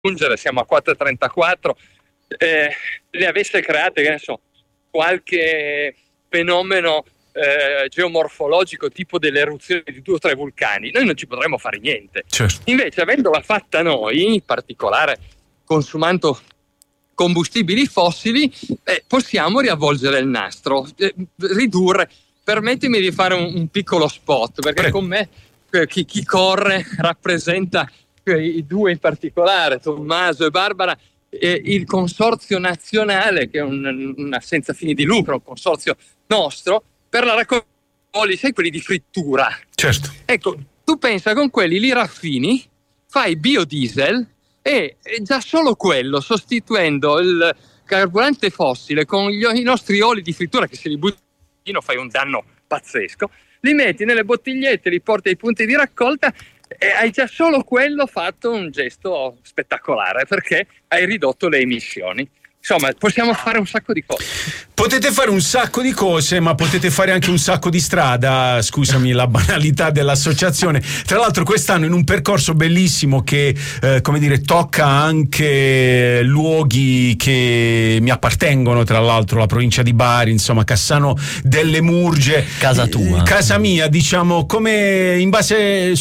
raggiungere, siamo a 4,34, le avesse create, che ne so, qualche fenomeno geomorfologico tipo delle eruzioni di 2 o 3 vulcani, noi non ci potremmo fare niente. Certo. Invece, avendola fatta noi, in particolare consumando combustibili fossili, possiamo riavvolgere il nastro, ridurre. Permettimi di fare un piccolo spot, perché con me chi corre rappresenta i 2 in particolare, Tommaso e Barbara, il consorzio nazionale, che è una senza fini di lucro, un consorzio nostro, per la raccolta di oli, sai, quelli di frittura. Certo. Ecco, tu pensa, con quelli li raffini, fai biodiesel e già solo quello, sostituendo il carburante fossile con i nostri oli di frittura, che se li butti fai un danno pazzesco, li metti nelle bottigliette, li porti ai punti di raccolta e hai già solo quello fatto un gesto spettacolare, perché hai ridotto le emissioni. Insomma, possiamo fare un sacco di cose. Potete fare un sacco di cose, ma potete fare anche un sacco di strada, scusami la banalità dell'associazione. Tra l'altro quest'anno in un percorso bellissimo che, tocca anche luoghi che mi appartengono, tra l'altro la provincia di Bari, insomma Cassano delle Murge. Casa tua. Casa mia, diciamo, come in base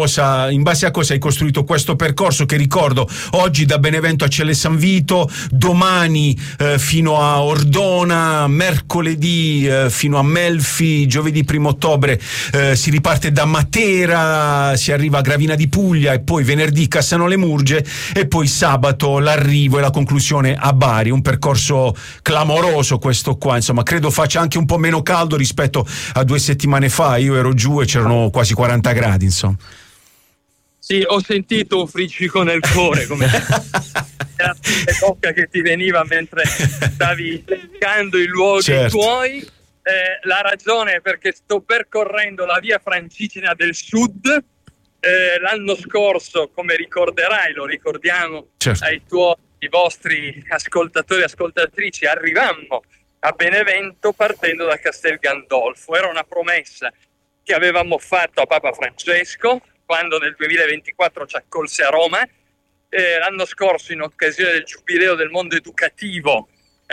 a cosa hai costruito questo percorso che, ricordo, oggi da Benevento a Celle San Vito, domani fino a Ordona, mercoledì fino a Melfi, giovedì 1 ottobre si riparte da Matera, si arriva a Gravina di Puglia e poi venerdì Cassano le Murge e poi sabato l'arrivo e la conclusione a Bari. Un percorso clamoroso questo qua, insomma, credo faccia anche un po' meno caldo rispetto a 2 settimane fa. Io ero giù e c'erano quasi 40 gradi, insomma. Sì, ho sentito un friccico nel cuore, come la bocca che ti veniva mentre stavi cercando i luoghi tuoi. La ragione è perché sto percorrendo la via Francigena del Sud. L'anno scorso, come ricorderai, lo ricordiamo ai vostri ascoltatori e ascoltatrici, arrivammo a Benevento partendo da Castel Gandolfo. Era una promessa che avevamo fatto a Papa Francesco quando nel 2024 ci accolse a Roma. L'anno scorso, in occasione del Giubileo del mondo educativo,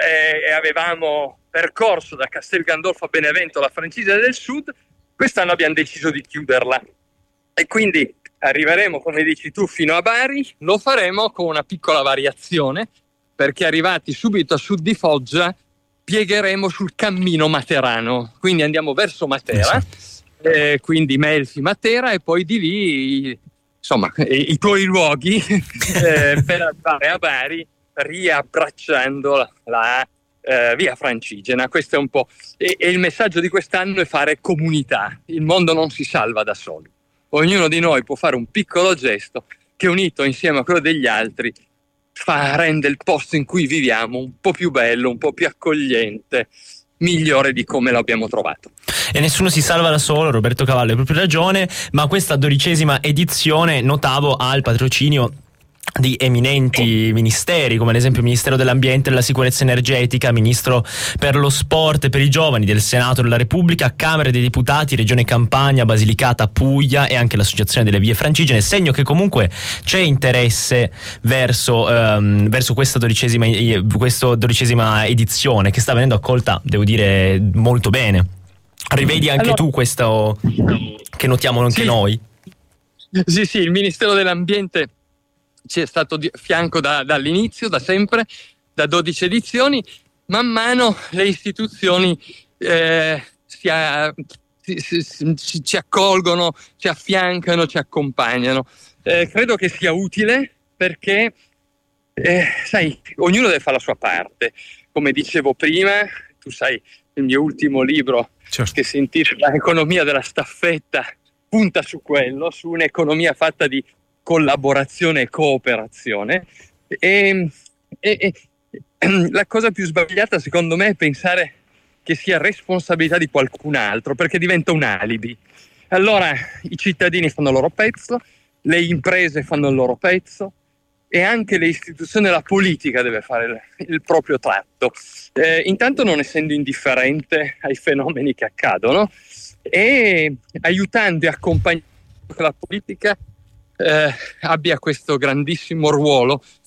avevamo percorso da Castel Gandolfo a Benevento la Francigena del Sud. Quest'anno abbiamo deciso di chiuderla e quindi arriveremo, come dici tu, fino a Bari. Lo faremo con una piccola variazione, perché arrivati subito a sud di Foggia piegheremo sul cammino materano, quindi andiamo verso Matera. Quindi Melfi, Matera, e poi di lì, insomma, i tuoi luoghi per andare a Bari, riabbracciando la via Francigena. Questo è un po'. E il messaggio di quest'anno è fare comunità. Il mondo non si salva da soli. Ognuno di noi può fare un piccolo gesto che, unito insieme a quello degli altri, rende il posto in cui viviamo un po' più bello, un po' più accogliente, migliore di come l'abbiamo trovato. E nessuno si salva da solo, Roberto Cavallo, hai proprio ragione, ma questa 12ª edizione, notavo, ha il patrocinio di eminenti ministeri, come ad esempio il Ministero dell'Ambiente e della Sicurezza Energetica, Ministro per lo Sport e per i Giovani del Senato della Repubblica, Camera dei Deputati, Regione Campania, Basilicata, Puglia e anche l'Associazione delle Vie Francigene, segno che comunque c'è interesse verso questa 12ª edizione, che sta venendo accolta, devo dire, molto bene. Rivedi anche tu questo che notiamo anche noi? Sì, il Ministero dell'Ambiente ci è stato di fianco dall'inizio, da sempre, da 12 edizioni. Man mano le istituzioni ci accolgono, ci affiancano, ci accompagnano. Credo che sia utile perché, sai, ognuno deve fare la sua parte. Come dicevo prima, tu sai, il mio ultimo libro, che si intitola Economia della staffetta, punta su quello, su un'economia fatta di collaborazione e cooperazione, e la cosa più sbagliata secondo me è pensare che sia responsabilità di qualcun altro, perché diventa un alibi. Allora i cittadini fanno il loro pezzo, le imprese fanno il loro pezzo e anche le istituzioni e la politica deve fare il proprio tratto, intanto non essendo indifferente ai fenomeni che accadono e aiutando e accompagnando la politica abbia questo grandissimo ruolo